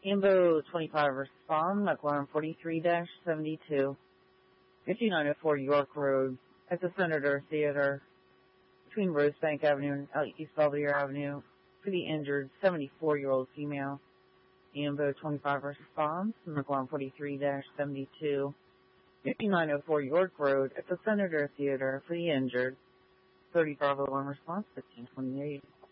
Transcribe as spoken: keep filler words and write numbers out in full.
Ambo twenty-five respond, McLaren forty-three seventy-two, fifty-nine oh four York Road at the Senator Theater between Rosebank Avenue and East Belvedere Avenue for the injured seventy-four-year-old female. Ambo twenty-five responds, McLaren forty-three seventy-two, fifty-nine oh four York Road at the Senator Theater for the injured. thirty-five oh one response, fifteen twenty-eight.